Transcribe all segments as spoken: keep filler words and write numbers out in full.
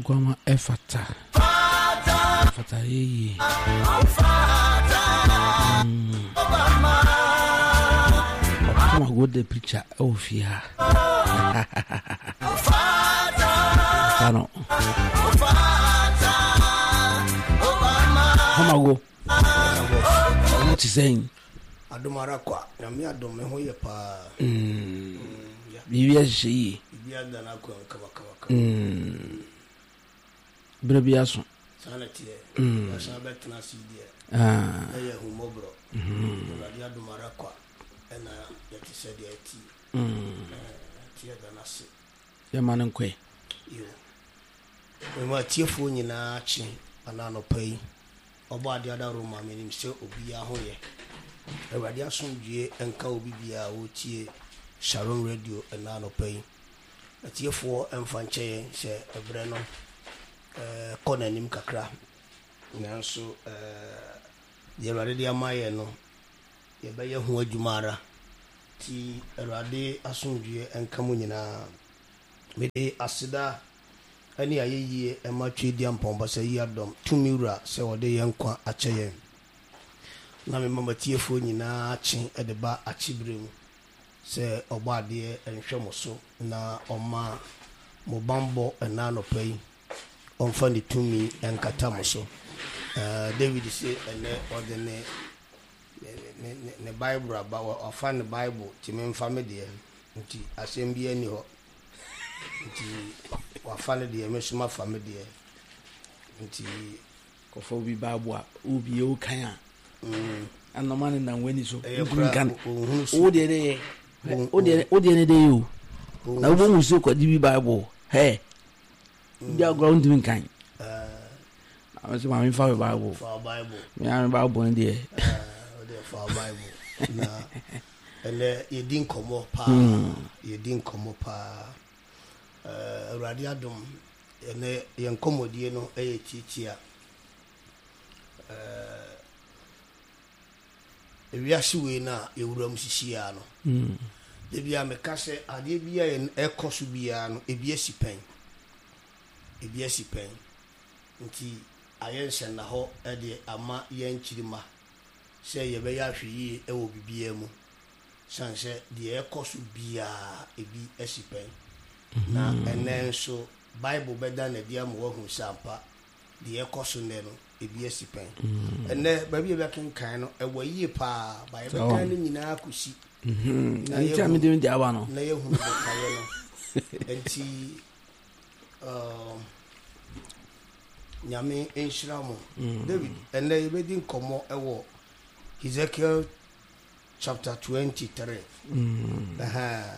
Kwama Efata. Efata ye. Come on, go the picture of here. Fano. Come on, go. What is saying? Adomara kwa na mi adom me ho ye pa mm bibia shi bibia da na kwa kaba kaba mm bra bia so sana tie ya sa betna si die ah ya hu mobro mm ya adomara kwa ena ya ti se die ti mm tie da na se ya manen kwe yo we ma tie fo nyina chi anano pai obo ade ada roma me nim se obi ya ho ye Everybody asumdue enka obi bia wo tie Sharon Radio na no pay. Atiefo emfanche se ebre no eh kona nim kakra. Nanso eh de Everybody amaye no ye be ye ho adwumara ti Everybody asumdue enka mu nyina. Me de asida ani ayeye ematwe di ampomba se yi adom tumiwura se wode ye nkwa akyeye. Na me mama tiefo nyina achi edeba achibrem se obade enhwemo so na oma mo bambo ena no pai onfa ni tumi enkata mo so eh David say ene odene ne ne ne Bible aba ofa ne Bible ti me mfa me de nti asem bi ani ho nti wafa ne de me suma fa me de nti kofo bi Bible obi o kan mm anamane na weni so nkan o de de o de o de ne de yo na wo mu so kwadi bi Bible he dia ground nkan eh am so ma mi fa Bible fa Bible me am Bible ndi e eh o de fa Bible na ele yedin komo pa yedin komo pa eh radio adom ene yen komodie no eye titia eh ewiase we na ewuram sisia no mm de bia me ka se ade bia en ekoso bia no ebia sipen ebia sipen nti ayense na ho e de ama yen chirima se ye be ya hwi e wo bibia mu sanse de ekoso bia ebi esipen na enenso Bible beda na dia mo hu sampa de ekoso ne no ebi esipen ene ba bia kan kan no e wayi pa ba e kan ni nyina akusi mhm na ye mi de aba no na ye hu de kaye no enti um nyame enshiramo David ene ye bedin komo e wo Ezekiel chapter twenty-three mm aha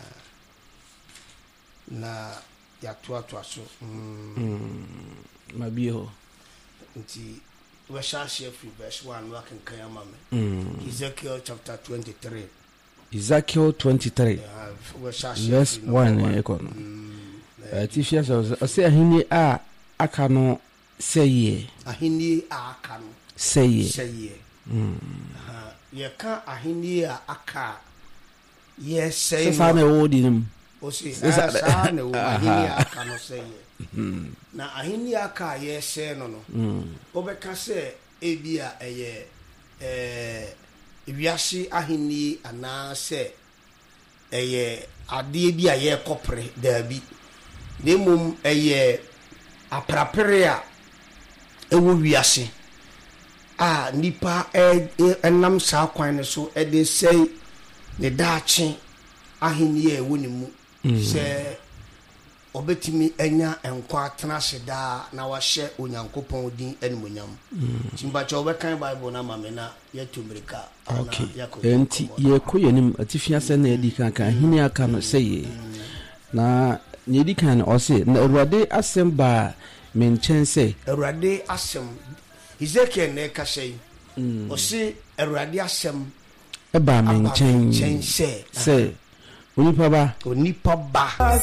na ya tua tua so mm mabio nti we shall share free verse one wa kan kan ama me Ezekiel chapter twenty-three Ezekiel twenty-three verse one ekono eh tifia so say ahini a aka no seye ahini a aka no seye seye mm ha ye ka ahini a aka ye seye sa na wo di nim o si sa na wo ahini a aka no seye na ahini aka ye se no no obeka se ebia eye eh ebiase ahini ana se eye ade bia ye kopre dabi nemum eye aprapere a ewo wiase a nipa enam sa kwan ne so e de sei ne daachi ahini e woni mu se obetimi enya enkwa tenase da na wahye onyankopon din animonyam timba cho bekan Bible na mame na yetumrika okay enti ye koyenim atifia se na edi kan kan hini aka no seye na ne edi kan o se na Awurade asem ba menchense Awurade asem Ezekiel ne ka sei o se Awurade asem e ba menchense se onipa ba onipa ba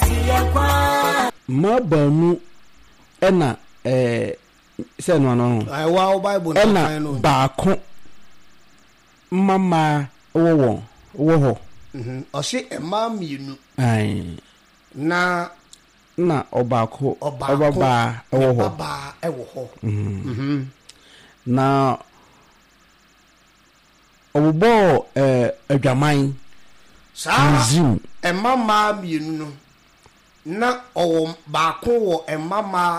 ma banu ena eh se no no ai wa Bible na kan no ba ko mama wo wo ho mhm o se e ma mienu ai na na obako obaba ewo ho obaba ewo ho mhm na obo eh adwaman sa emama mienu no na owo baako wo emama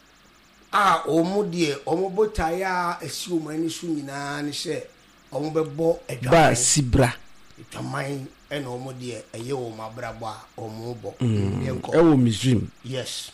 a omo de omo botaya esi omo ani so nyina ne hye omo bebo adwaman ba sibra adwaman ena omo de eye wo mabrabo a omo bo yenko ewo misrim yes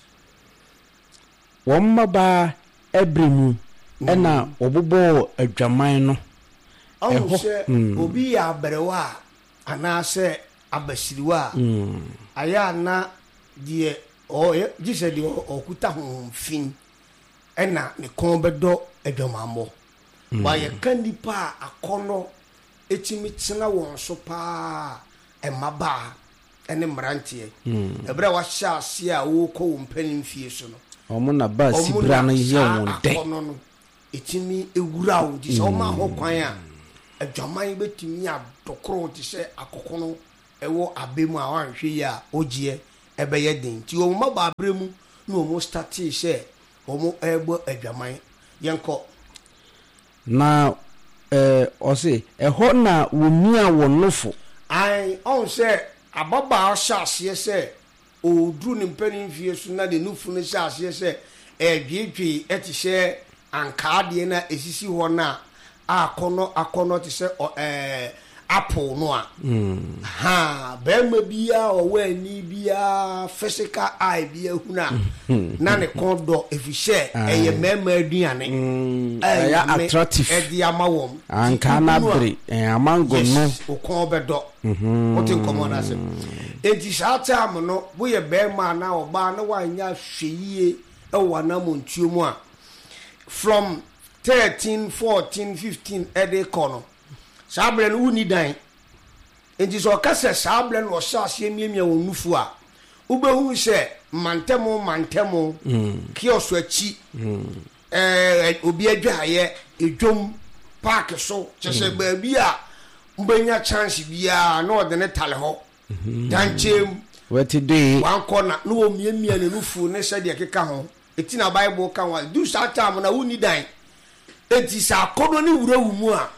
womma ba ebremu ena obobo adwaman no eho obi ya abrewa ana se abasiriwa aya na die o gise de okuta ho fin ena ne kon bedo adwamambo ba ye kanipa akono etimi tsena won so pa emaba ene mrantie ebra wa sha ase a wo ko mpanin fie so no omo na ba sibra no ye won de akono no etimi ewura wo di so ma ho kwan a adwaman betimi adokoro ti se akokono ewo abemu a wanhwe ya ogie ebeye den ti o ma ba abremu na o mo start se o mo ebo adwaman yenko na eh ose eho na womia wonofo ai on se ababa ahye se odru ne mpanin fie so na de nufu ne ahye se edwedwe etihye ankade na esisi ho na akono akono ti se eh apple no a mm. ha bema bia owa ni bia physical eye bia huna na ne kondo efihye eye mema aduane mm. aya attractive e dia mawom anka na bre amango no okon bedo oti nkomo na se enti shata am no boye bema na oba na wanya hweyie e wana montuomu a from thirteen fourteen fifteen ede kono sabre no uni dan enti so kase sabre no sha ase miemia wonufu a ubehu se mantemo mantemo mm. kioso achi mm. eh obi adwaye edwom park so chese ba bi a mbenya chance bia na ode ne tale ho danchem weti dey wan corner no o miemia ne nufu ne se de keka ho eti na bible kan wa do sa time na uni dan enti sa kodo ne wura wumu a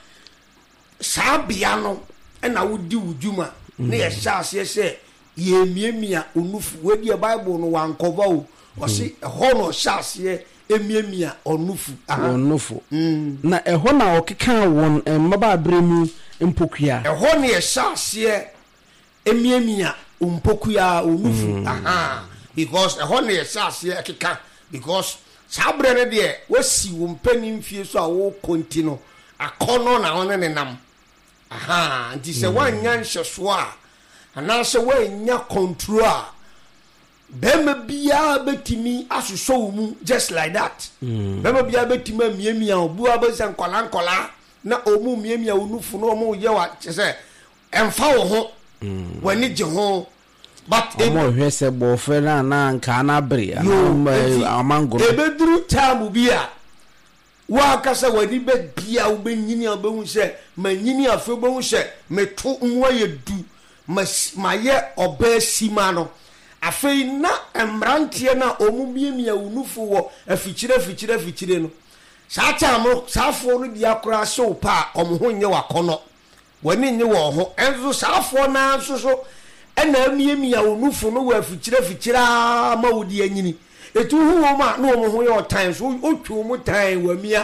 sabia no na wodi wuduma na ye hyase se ye miemia onufu wedi bible no wankova o o se ho no hyase emiemia onufu onufu na eho na okeka won mmaba abremu mpokua eho ne ye hyase emiemia umpokua onufu aha because eho ne ye hyase ekeka because sabre ne de wasi wo mpanin fie so a wo kontino akono na won ne nam aha nti se wanya nhyeso a ana se wanya control a bema bia betimi asuso wo mu just like that bema bia betimi miemia obu abasan kola nkola na omu miemia onufu no omu ye wa se emfa wo ho wani je ho but omo hwese bo fe na na nka na bre amango ebeduru tamu bia wa kasa wani be bia wo be nyini a be hu se manyini afa be hu se meto nwa ye du ma ye oba sima no afei na emrantie na omumiemia unufu wo afikyire afikyire afikyire no saa tamu saafo no bia kora so pa omo nye wakono wani nye wo ho enzo saafo na nso so ena miemia unufu no wo afikyire afikyire ma wodi anyini etu hu wo ma na omo ho ye otan so otwu mo tan wa mia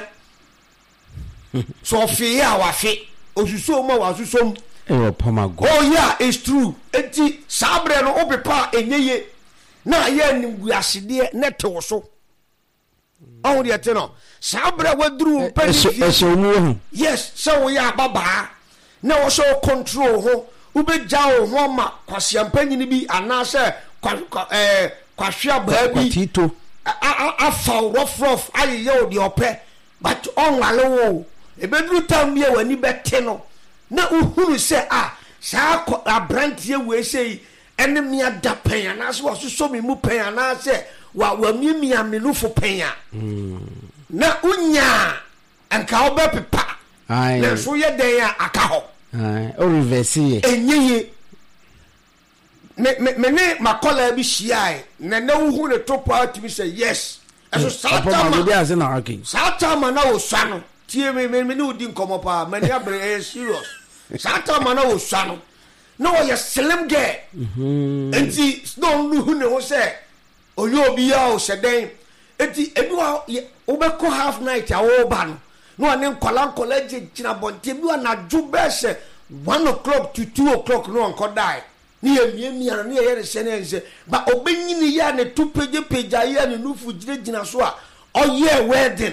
so fi ya wa fi osuso ma wa susom e pamago oh yeah it's true enti sabre no opepa enyeye na ye nimguasede neto so oh de teno sabre wadru mpani fi yes so ya baba na wo so control ho ubeja ho ma kwasiampanyini bi anase kwa eh kwahwea baabi tito afa rough rough aye ye odi ope but onwale wo ebedru tambia wani bete no na uhuru se a saa abrantie we sei ene mia da pen anase wo so mi mu pen anase wa wa miemia menufu pen a na unya anka obepepa ai na so ye den a aka ho ai o reverse ye enyeye me me me ne makola bi hia na na wu ne top out me say yes eso satama bi ase na okay satama na wo swa no tie me me ne udi nkomo pa mani abre e serious satama na wo swa no no wo ye slim girl mhm enti no nu ne wo say oyo obi ya o seden enti ebi wa wo be ko half night a wo ba no no ane nkola nkola gina bonte bi wa na ju be se one o'clock to two o'clock no onko die ni emie mia no ye re se ne ba obenyini ya ne tu page page ya ne nufu gire gina so a oye wedding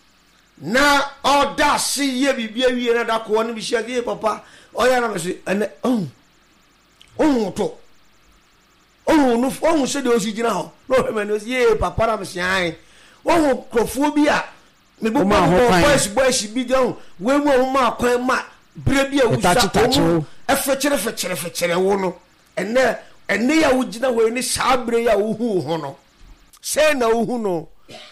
na oda si ye bibia wie na da ko ne bi shege papa oya na me se ene oh oh to oh no oh se de o si gina ho no me no ye papa na me se ai oh krofo bi a me bo boys boys bi don we mu ma kwan ma bre bi a wusa e fechere fechere fechere wo no ene ene ya wugina we ni sabre ya uhu ho no se na uhu no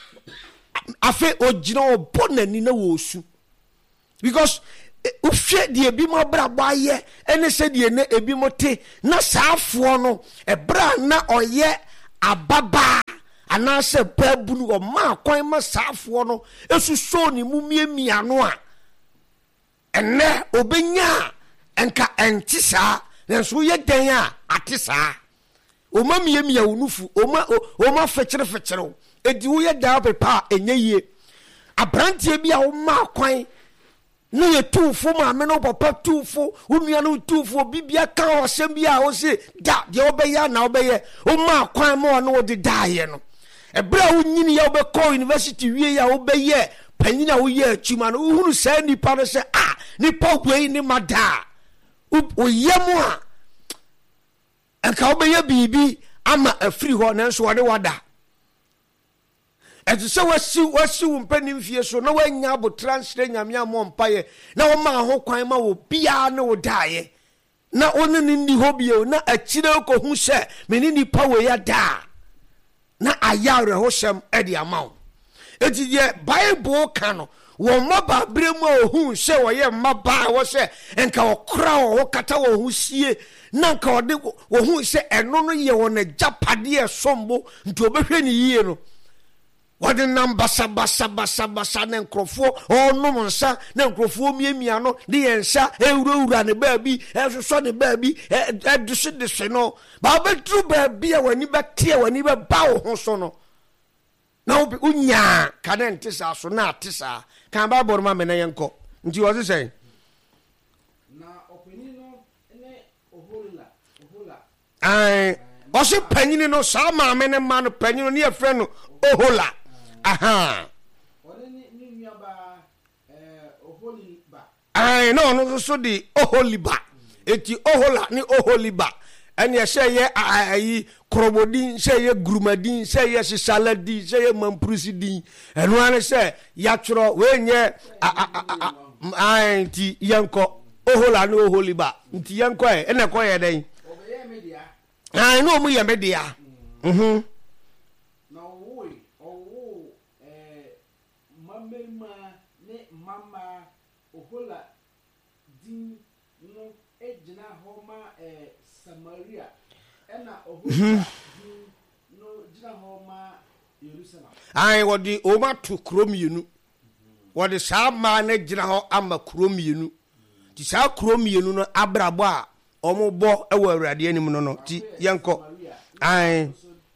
afi ogina obonani na wo su because ufie de ebi mo brabo aye ene se de ne ebi mo te na saafo no e bra na oye ababa ana se babunu o ma kwan ma saafo no esuso ni mumiemia no a ene obenya enka entisa nenso ye den a atisa o ma miemia wonufu o ma o ma fechere fechere edi wo ye da pepa enyeye abrantie bi a wo ma kwan no ye tufo ma me no papa tufo unua no tufo bibia kan o sem bi a wo se da de obeya na obeye o ma kwan mo no de daaye no ebra wo nyini ya obekọ university wie ya obeye panyina wo ye achuma no uhuru sa nipa no se ah nipa kwei ni mada o yemu a enka obeye bibi ama afiri ho nanso wode wada etu se wasi wasi wo mpani mfie so na wanya bo transfer nyamia mo mpaye na wo ma ho kwan ma wo bia na wo daaye na onu ni ndi hobie na akire ko hu se meni nipa we ya da na ayare ho sem e di amaw eti ye bible kano wo maba bremu ohun se wo ye maba wo se enka okra wo kata wo hu sie na nka ode wo hu se eno no ye wo na japade e sombo nti obehwe ni yie no wode namba saba saba saba sa na nkrofo ono monsa na nkrofo miemia no de yensa ewurawura ne baabi esoso ne baabi eduse de se no ba betru baabi a wani betie wani be ba wo ho so no na unya kana ntisa so na atisa kan ba borma me na yenko nti wo se na opini no ne ohola ohola ai o se panyini no sa ma me ne ma no panyini ne yefre no ohola aha oni ni ni aba eh oholiba ai no no so di oholiba eti ohola ni oholiba eni e se ye ayi krobodin se ye grumadin se ye saladi se ye mamprusidin enu ane se ya tro we nye ai ti yanko ohola ni oholiba nti yanko e ene ko ye den obeye media ai no mu ye media mhm na wo owo eh mamema ne mama ohola din no ejina ho ma eh Samaria ena ohola no jina ho ma Jerusalem ai wodi o ma to kromienu wodi sa ma na jina ho ama kromienu ti sa kromienu no abrabo a omo bo e wo awurade anim no no ti yenko ai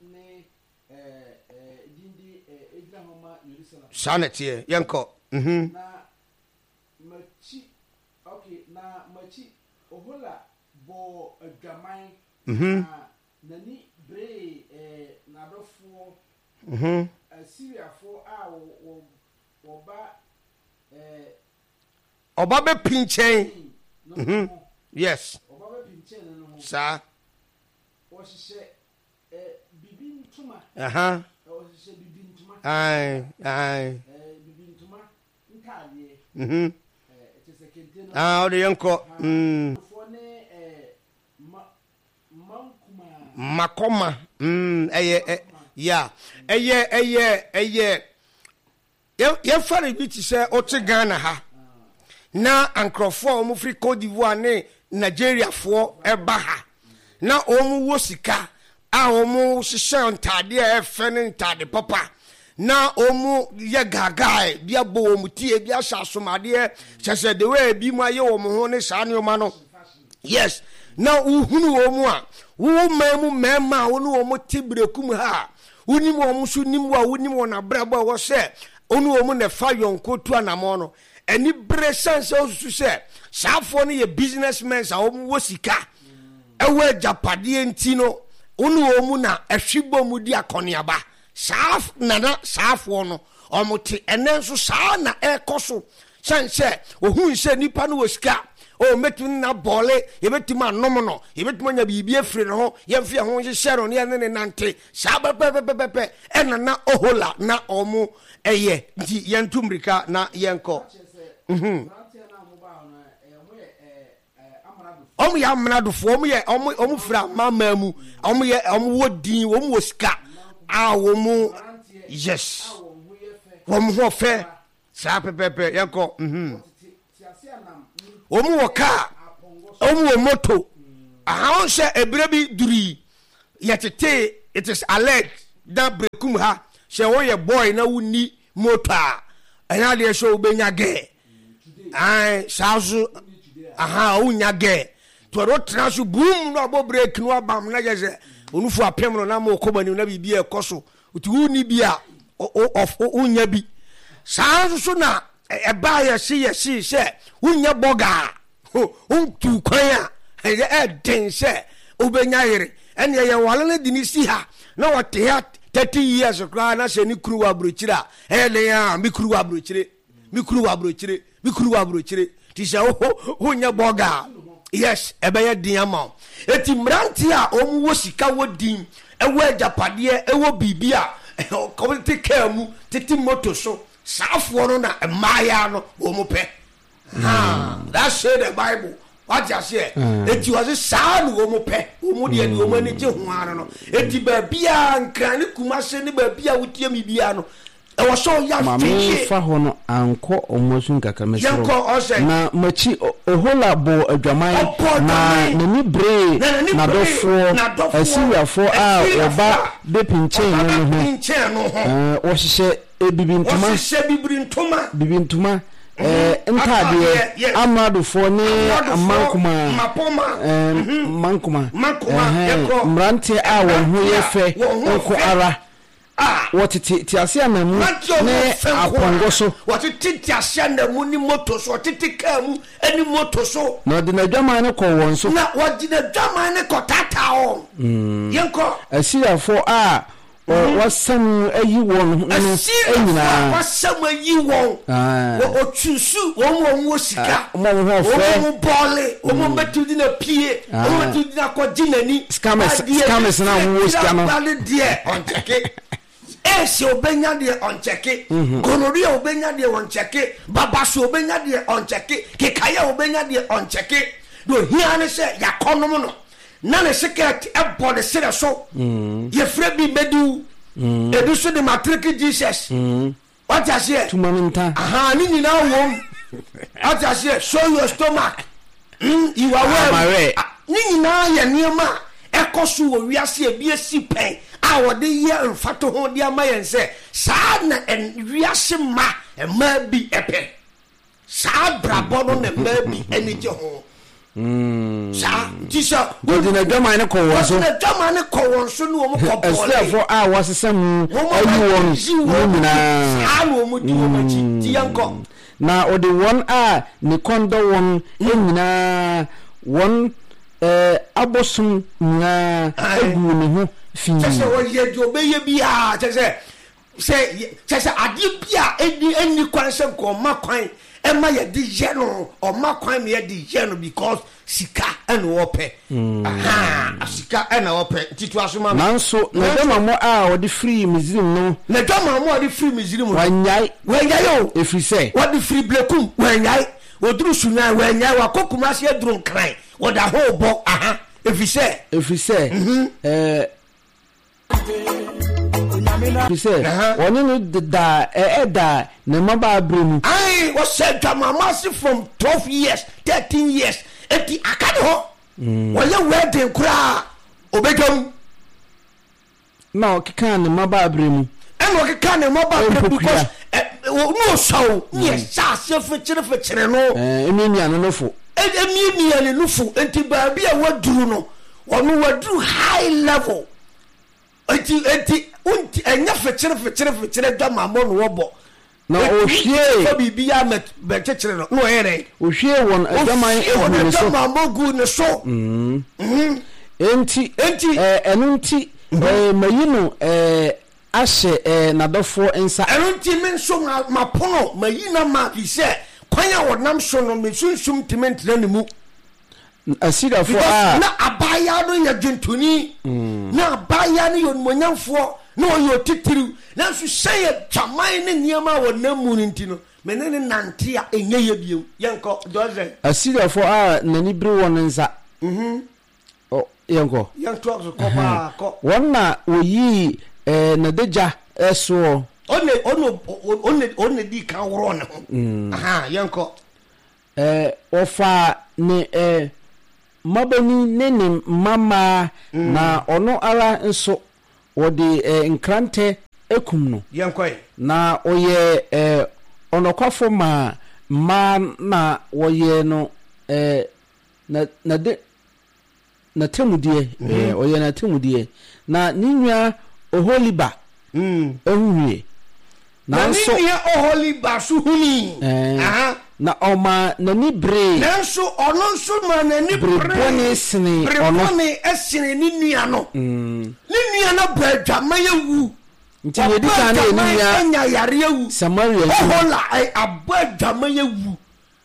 sanete yenko mhm na machi okay na machi ohola bo adwaman mhm na ni bre eh na dofo mhm Syria fo a wo wo ba eh oba be pinchen mhm yes oba be pinchen no sa o hye eh bibi ntuma aha o hye bibi ntuma ai ai eh bibi ntuma ntade mhm eh tese kente no ah o de yenko mm fo ne eh ma mankuma makoma mm eye ya eye eye eye ye fare bi ti se o ti Ghana ha na ankrofo o mu free Cote d'Ivoire ne Nigeria fo e ba ha na omu wo sika a omu hyehyɛ ntade a ɛfɛ ne ntade papa na omu ye gaga bia bo omu tie bia hya asomade kyese de we bi mu aye omu ho ne saa ne oma no yes na uhunu omu a wo mamu mema wo no omu tibrekum ha unim omu so nim wa unim wona brabo wo se onu omu ne fa yonko tu anamo no eni bre sense osusu se saafo no ye businessmen sa omu wo sika ewe japade ntino onu omu na ehwibo mu di akoniaba saaf nana saafo no omuti enenso saa na ekoso sense ohun se nipa no wosika o metu na bole ye betu ma nomo no ye betu nya bibie free no ho ye mfie ho hyehyɛ no ne ne nante saa pepepepe ena na ohola na omu eye nti yentumrika na yenko mhm omu ya mnadofo omu ye omu omu fra mama mu omu ye omu wodin omu wosika a omu yes omu ho fe saa pepepe yenko mhm omu woka omu wo moto aha onse ebire bi duri yetete it is alleged that brekum ha she wo ye boy na wuni motor ena de show benya ge ai sazu aha unya ge to ro transu boom no bo break no abam na je se onufu apem no na mo kobani na bibia ekoso uti wuni bia of unya bi sazu so na eba ya si ya si se unya boga untu kwanya e den se obenya yire ene ye wale na dini si ha na wote ha thirty years kra na se ni kuru wa brochira ele ya mi kuru wa brochire mi kuru wa brochire mi kuru wa brochire ti se unya boga yes ebe ye din ama eti mranti a omu wo sika wodin ewo ajapade ewo bibia ko te kamu titi moto so saafo no na emaya no omu pe ha that say the bible what you say eti was saa no omu pe omu de ni omu ani je ho ara no eti ba bia nkan ne kumase ne ba bia wotie mi bia no e wo so ya fiche fa ho no anko omosun kaka mesoro na machi ohola bo adwaman na ne ni bre na dofo asiwafo a oba de pinchen no ho eh wo hye ebibintuma wo hye bibintuma bibintuma eh ntade amadofo ne amankuma eh mankuma eh mrante a wo ho ye fe nko ara ah what ti asia na mu ne apongo so what ti asia na mu ni moto so titi ka mu ani moto so na de na dwama ne ko won so na wodi na dwama ne ko tata o yenko asia fo a wasam ayi won no enyina wasam ayi won wo otusu won won wo sika mo ho fe mo bole o mo betu di na pie o mo betu di na ko dinani scammers scammers na wo sika no bale die on cheke esi obenya de on cheke gonorrhea obenya de on cheke babaso obenya de on cheke kekaya obenya de on cheke do hia ne se yakonom no na ne secret e body sere so ye free bi bedu edu so de matric Jesus what you say tumanita aha ni nyina wom what you say show your stomach you are well ni nyina ye niema ekoso wo wiase e bi esi pen a wo de ye mfato ho de amayen se saa na wiase ma e ma bi epe saa brabo no na ma bi enije ho mm sa tisa godi na dwama ne ko won so na dwama ne ko won so no mo ko bole esefo a wasesam ayi won nyina sa no mo di mo machi ti yanko na odi won a ne kondo won nyina won eh abosun na agu ne ho fi tese wo ye do be ye bia tese se tese ade bia eni eni kwanse ko makwan ema ye di jeno o makwan me ye di jeno because sika ene wo pe aha sika ene wo pe titu asoma nanso na dama mo a wo di free mizrim no na dama mo di free mizrim no wanyai wanyai o efri se wo di free blekum wanyai oduru sunya wanyai wa kokuma se eduru nkran wo da ho bo aha efri se efri se eh Pise woni no da e da ne maba abremu ai wo said mama from twelve years thirteen years eti akade ho wo ye wedding kura obedwam na okeka ne maba abremu eno okeka ne maba abremu because no so ne sa se fechire fechire no eh eminia no nofo eminia ne nofo enti ba bia waduru no ono waduru high level enti enti unti enya fechire fechire fechire dama mo no wobo na ohwie so bibia met betechire no no ere ohwie won adama ehuru so dama mo gu ne so mm mhm enti enti eh enu nti eh mayino eh ahye eh nadofo ensa enu nti men so mapono mayina ma bi se kwanya wonam so no mesunsum timentina ne mu asira fo a na abaya no ya dwentuni na abaya no yonmonyamfo na oyo titiriu na so sey twaman ne niama wonam mu ntino menene nante a enye ye biem yenko doze asira fo a nani bere won nsa mhm o yenko yanto ko ba ko wonna oyi eh nadeja eso one one one one di kan woro ne aha yenko eh ofa ne eh mabani ne ne mama na ono ara nso wodi eh, nkrante ekum no yenko na oye eh onokwafo ma ma na woye no eh na na de na temudie eh oye na temudie na ninwa oholiba mm ehwie na so ninwa oholiba suhuni aha na oma na ni bre na so ono so ma na ni bre boni sini ono boni esini ni nua no mm ni nua na ba dwama yewu nti ye di kan ni nua enya yare yewu samaria ohola ai abba dwama yewu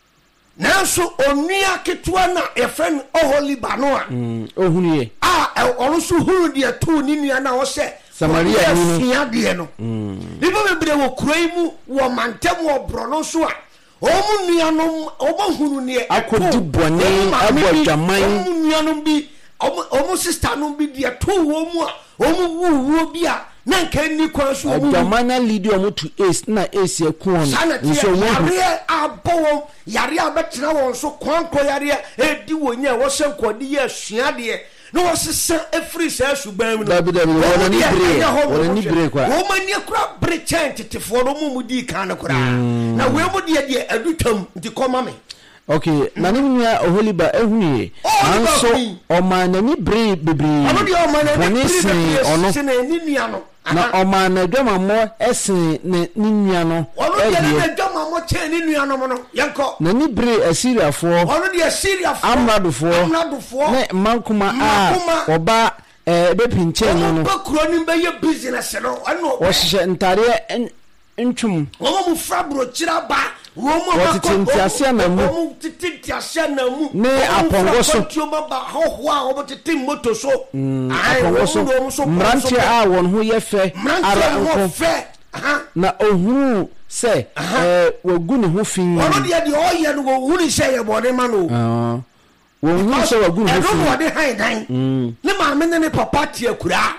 na so onua ketua na efren oholiba no a mm ohuniye ah ono so huru de to ni nua na wo se samaria ni fia de no mm nipa bebre wo kuroi mu wo mantem wo bro no so a omu nuanom omo hunu ne akodi bone abodwaman omu nuanom bi omu omu sister no bi de to wo mu a omu wuwo bi a na nka ni kwa so omu abodwaman leader omu to ace na ace ekun nso wo yare abo yare abetena won so kwanko yare edi wonya wo se nkodi ye asua de no wasesa efri sa suban mu no dabi dabi wona ni bre wona ni bre kwa wo mani kura bre chant tifo no mu di kan kura na we mu de de adutam nti koma me okay na ni nua oholiba ehunye anso o man na ni bre bebri ono de o man na ni bre ono se na ni nua no na o man na dwama mo esen ne ni nua no ono de na dwama mo che ni nua no mo no yanko na ni bre asiria fo ono de asiria fo amrado fo amrado fo ne mankuma a oba eh be pinche no no ba kuro ni be ye business no ano wo hye ntare ntwum wo mo frabro kira ba wo mo ba ko titiasia na mu wo mo titiasia na mu ne apongo so tioba ba ho ho wo titi moto so apongo so mrantie a won ho ye fe ara ho fe na ohuru se eh wagu ne ho fin ono de de o ye no wo huru se ye bode ma no ah wo huru se wagu ne ho fin no de han dan ne ma me ne papa tie akura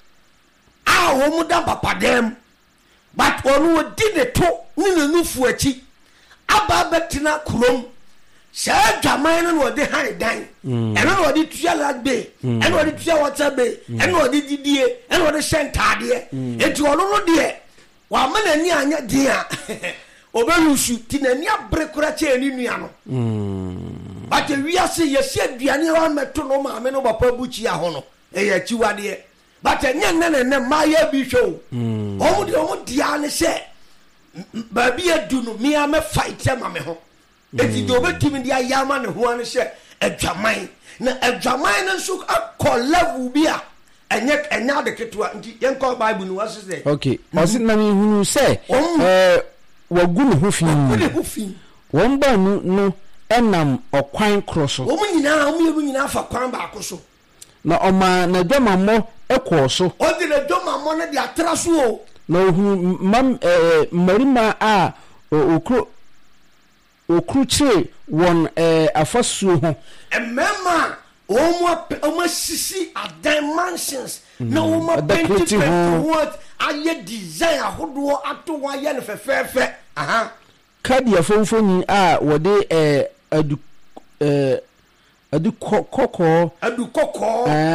a wo mu da papa dem but onu di ne to ni ne nufu achi aba betina kurom se dwaman no wo de han dan eno no de tua lagbe eno de tua waterbe eno de didie eno de sentade enti onu no de wa ma na ni anya dia obelusu ti na ni abrekura che ni nua no mm but wiase yesi aduane wa meto no ma me no papa buchi ya ho no e ya chiwade but nya nene ne ma ya bi hwo omu de omu dia ne se ba bi adu no me am fight ma me ho eti de obetimi dia ya ma ne ho an se adwaman na adwaman no so akọ level bi a enye enya de ketua nti yenko bible no was say okay osi na me hunu se eh wagu ne ho fin wagu ne ho fin won ba nu no enam okwan kroso omu nyina omu yebu nyina fa kwan ba akoso na oma na dwamammo ekoso o de na dwamammo na de atraso o na ohu mam eh marima a okro okru che won eh afasuo ho emema omo omo sisi adan mansions na omo paint what aye design ahodo ato wa ye ne fefefe aha kadia fonfoni a wode eh adu eh adu kokko adu kokko eh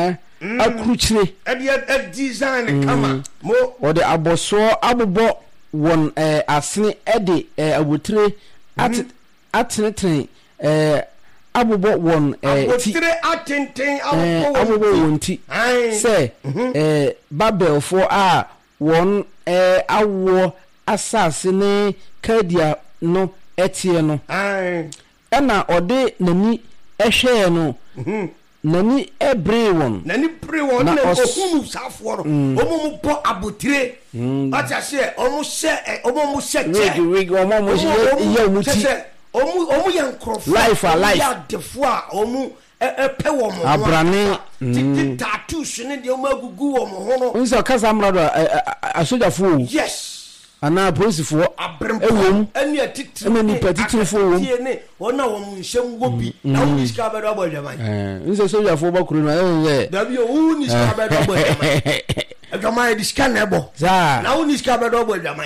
akruchire ade a design kama mo ode aboso abobo won eh asene ede eh abotire at atenetene eh abobo won eh abotire atenten abobo won ti say eh babel for a won eh awo asase ne kadia no etie no ena ode nani ehwe no nani ebre won nani pre won na okunu safo ro omo mo bo abotire ati ase omo se omo mo se che wig omo mo ye muti omo omo ye nkrofo life a life ya defo a omo epe wo mo abrane ti tattoos ne de omo agugu wo mo ho no unse kasa mrado asoja fo yes ana police fo ewom eni atitiri eni patitiri fo wom ne wona wo nhwem wo bi na wo ni ska bedo abodwaman eh unse soja fo bakuru na eh da bi wo ni ska bedo abodwaman adwaman di ska na ebo na wo ni ska bedo abodwaman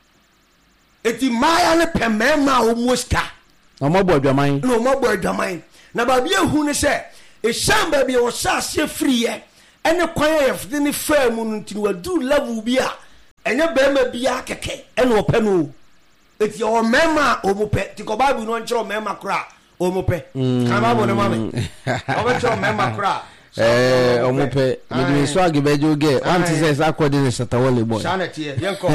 eti maya ne pemema wo muska na mo bodwaman no mo bodwaman na ba bi ehu ne se e shamba bi wo sase free ye ene kwan ye fde ne fa mu ntini wa du level bi a enye bema bia keke ene ope no eti o mema o mope ti ko bible no nchiro mema kra o mope kan bible no mame o be chiro mema kra eh o mope me di so age bejo ge anti says according to satawole boy sanity yenko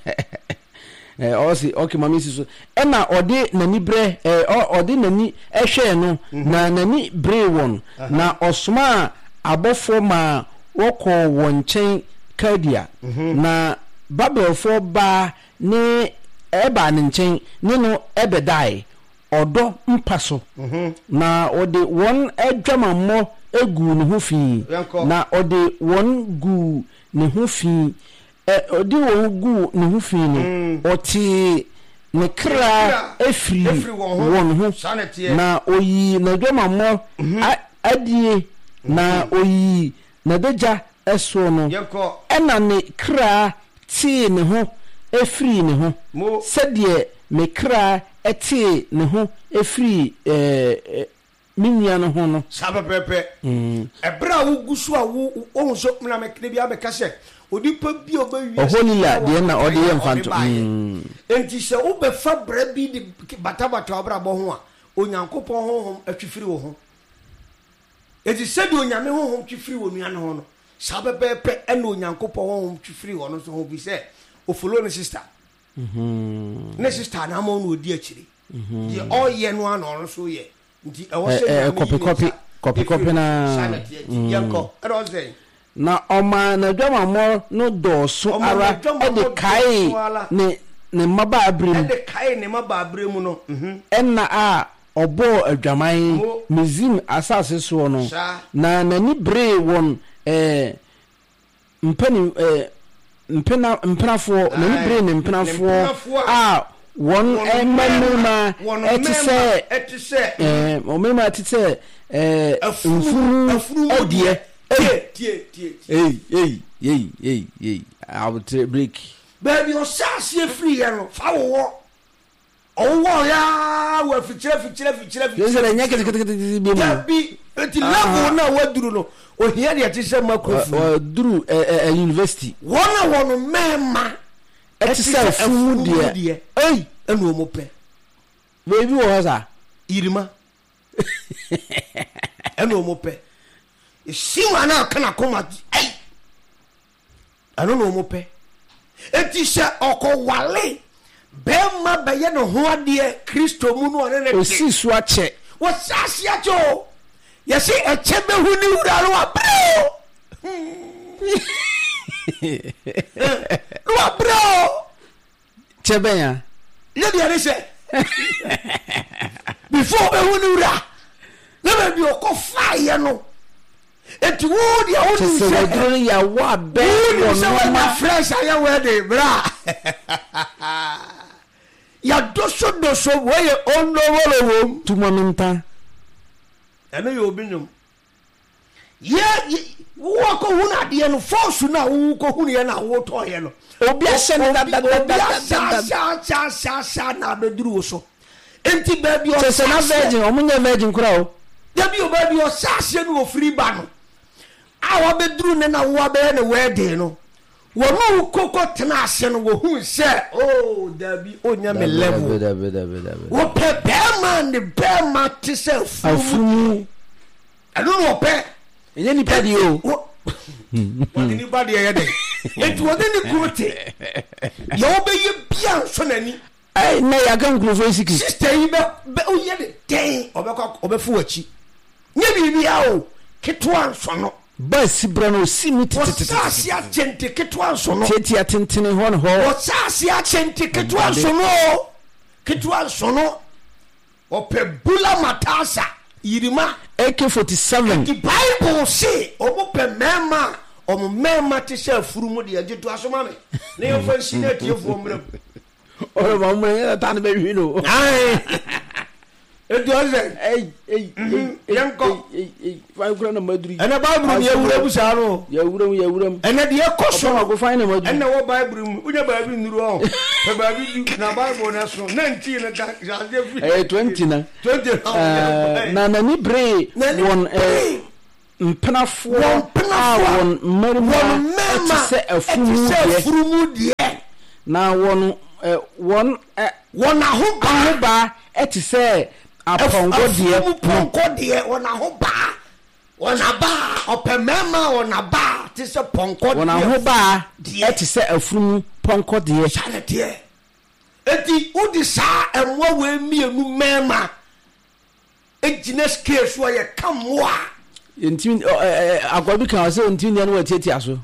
eh osi okay mami siso e na ode nani bre eh ode nani ehwe no na nani bre won na osoma abofo ma woko wonchen kadia na babel for ba ne eba ne nchen ne no ebedai odo mpaso na ode won adwamammo egu ne ho fi na ode won gu ne ho fi e ode won gu ne ho fi ni oti ne kra efri won ho na oyi na adwamammo adie na oyi na deja eso no ena ne kra ti ne ho efri ne ho sede me kra eti ne ho efri eh minya no ho no sabapepe mm ebra wo gusu a wo ohun so na me kre bia be ka se odipa bi obawi oholila de na ode ye mfanto mm enti se wo be fa bra bi de batabata obra bo ho a onyankopon honhom atwifiri wo ho enti sede onyame honhom twifiri wo nua no ho no sabapepe ena onyankopon honhom twifiri wo no so ho bi se o follow ne sister mhm ne sister na mo no odi akiri mhm ye all ye no ano so ye nti e wo se copy copy copy copy na yanko e do say na oma na dwama mo no do so ara e de kai ne ne maba abrem e de kai ne maba abrem no mhm enna a obo adwaman mizim asase so no na nani bre won eh mpani eh mpena mpenafo nani bre ne mpenafo a won emmanuma etise etise eh omema etise eh mfuru odie tie tie tie hey hey hey hey hey I will break baby o sase free ya no fa wo owo ya wa fichire fichire fichire fichire yese nya kete kete bi mu bi eti level na waduru no o hia de etise makofu waduru eh university wona wono mema etise fumu die ei enu omope baby wo hoza irima enu omope isi wana kana koma ei anu no omope etise okowale bema beye no ho ade Kristo mu no ne ne osi so ache wo sasi acho yesi eche be hu ni wura no abro no abro chebenya le dia ne se before be hu ni wura le be bi okofa no eti wo dia wo ni se wadro ya wa be wo no ma fresh aya we de bra ya doso doso we ono wolo tumaminta eno yo binyum ye wo ko hu na de no force na wo ko hu ne na wo to ye no obi ahye da da da da sa sa sa sa na be duru so enti baby o se na virgin o munye virgin kura o baby o baby o sa se no free ba no awa bedru ne na wo be ne wedding no wo no koko tena ase no wo hu se oh dabi onya me level wo pe be man the be man to self afu I don't know pe enye ni padi o what ni padi e dey it wo ni kurote yo be ye bia so nani ai na ya kan kuro fo siki sister yi be o ye de den obekọ obefu achi nye bibia o ketwa nso no basi brano simi tititi wosasi achente ketwa nso no teti atentene ho ho wosasi achente ketwa nso no ketwa nso no ope bula matasa yirima A K forty-seven the Bible say omo pe mema omo mema te se afurumu de ajeto asoma me na yo fa sina tie fo mra o ba mo ya ta na be wi no ai edo ze ei ei yanko ei fa kura na maduri ana Bible ya wura bu sa no ya wura ya wura ana de ekoso ko fa na maduri ana wo Bible mu unya Bible nuru o e Bible du na Bible na so nineteen na ta ja de fi eh twenty na twenty na na ni bre won eh mpenafo a won marima se afumu die na won won won ahoba eti se apongo die pongo die won ahoba won aba opemema won aba ti se pongo die won ahoba eti se afumu pongo die chale die eti udi sa enwa we mienu mema ejine scale so ye kamwa ntimi agwabi kan se ntimi ne no tiati aso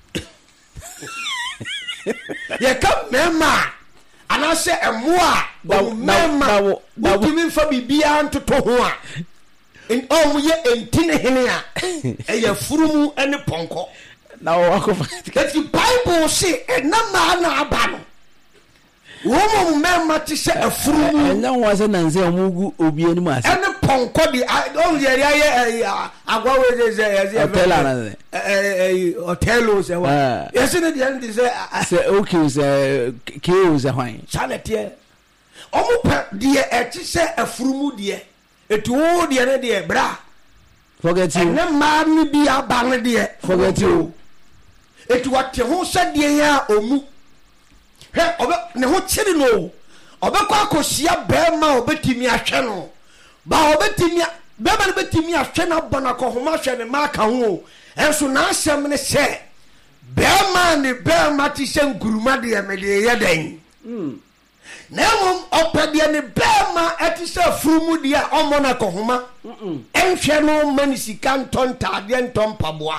ye kam mema ana se emoa mema ntimi fa bibia ntoto ho a en o ye entine hene a e ye furumu ene ponko na wo akofa the Bible say enama na aba no wo mema ti se afurumu enya wo se nanze omugu obi ani ma se ene ponko di o ye ye agwa we ze ze hotel na eh hotel se wa yes ne di ndi se se okay se ke se hwan chaletie omu pa di e ti se afurumu di etu wo di ne di bra forget you ene ma ni bi aba ne di forget you etu wate ho se di ya omu he obe ne ho chiri no obe kwa akosia be ma obetimi ahwe no ba obetimi be ma ne betimi ahwe na bona ko homa hwe ne ma ka ho enso na asem ne se be ma ne be ma ti se nguruma de me de ye den mm na mum opade ne be ma eti se furumu de a omo na ko homa mm enhwe no mani sika ntonta de ntompaboa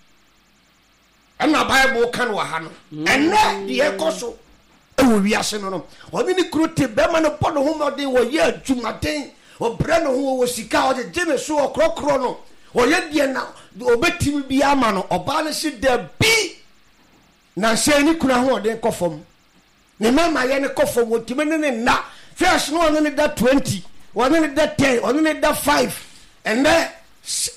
ana Bible kan wa ha no enne de ekoso ewo wiase no no oni ni krote be ma no podo ho mode wo ye adwumaden o bre no ho wo sika o je jeme so o krokro no o ye die na obetimi bi ama no oba ne se da bi na se ni kuna ho de kofom ne mama ye ne kofom o time ne ne na first no ne da twenty one ne da ten one ne da five and then